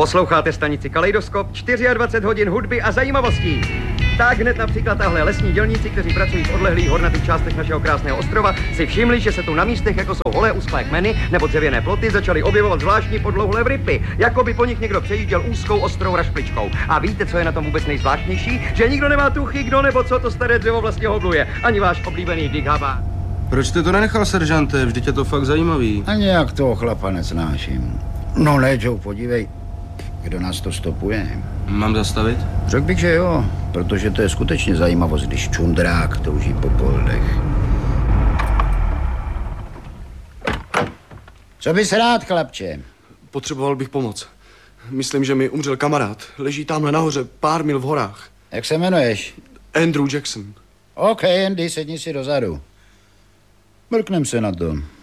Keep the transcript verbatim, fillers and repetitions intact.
Posloucháte stanici Kaleidoskop, dvacet čtyři hodin hudby a zajímavostí. Tak hned například tahle lesní dělníci, kteří pracují v odlehlých hornatých částech našeho krásného ostrova, si všimli, že se tu na místech, jako jsou holé usklé kmeny nebo dřevěné ploty, začaly objevovat zvláštní podlouhlé vrypy, jako by po nich někdo přejížděl úzkou ostrou rašpličkou. A víte, co je na tom vůbec nejzvláštnější? Že nikdo nemá tuchy, kdo nebo co to staré dřevo vlastně hobluje. Ani váš oblíbený Dick Havard. Proč jste to nenechal, seržante? Vždyť je to fakt zajímavý. A nějak toho chlapa nesnáším. No ne, Joe, podívej, kdo nás to stopuje. Mám zastavit? Řekl bych, že jo, protože to je skutečně zajímavost, když čundrák touží po poldech. Co bys rád, chlapče? Potřeboval bych pomoc. Myslím, že mi umřel kamarád. Leží tamhle nahoře, pár mil v horách. Jak se jmenuješ? Andrew Jackson. OK, Andy, sedni si dozadu. Mrknem se na to.